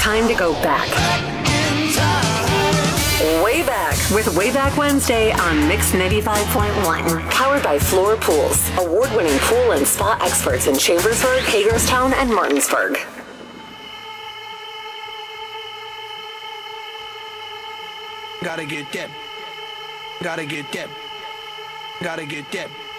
time to go back. Way back with Wayback Wednesday on Mix 95.1. Powered by Floor Pools, award-winning pool and spa experts in Chambersburg, Hagerstown, and Martinsburg. Gotta get that. Gotta get that. Gotta get that.